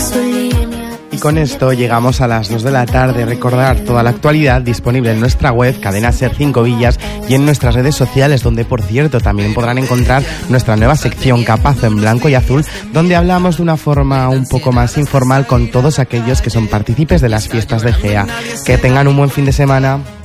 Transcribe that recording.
Y con esto llegamos a las 2 de la tarde. Recordar toda la actualidad disponible en nuestra web, Cadena Ser 5 Villas, y en nuestras redes sociales, donde, por cierto, también podrán encontrar nuestra nueva sección Capazo en Blanco y Azul, donde hablamos de una forma un poco más informal con todos aquellos que son partícipes de las fiestas de GEA. Que tengan un buen fin de semana.